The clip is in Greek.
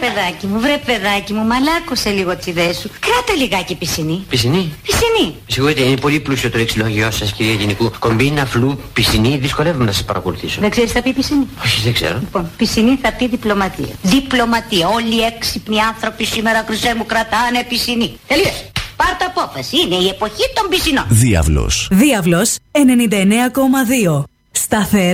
βρε παιδάκι μου, μαλάκωσε λίγο τις ιδέες σου. Κράτα λιγάκι πισινή. Πισινή? Πισινή. Συγχωρείτε, είναι πολύ πλούσιο το λεξιλόγιο σας, κυρία Γενικού. Κομπίνα, φλου, πισινή, δυσκολεύομαι να σας παρακολουθήσω. Δεν ξέρεις θα πει πισινή? Όχι, δεν ξέρω. Λοιπόν, πισινή θα πει διπλωματία. Διπλωματία. Όλοι οι έξυπνοι άνθρωποι σήμερα, Χρυσέ μου, κρατάνε πισινή. Τελείωσε. Πάρ' το απόφαση. Είναι η εποχή των πισινών. Διάβλος 99,2. Σταθερά.